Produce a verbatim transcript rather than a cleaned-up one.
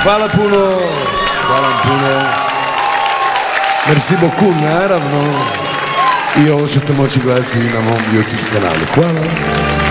Hvala puno, hvala puno. Merci beaucoup, naravno. I ovo ćete moći gledati na mom YouTube kanalu. Hvala.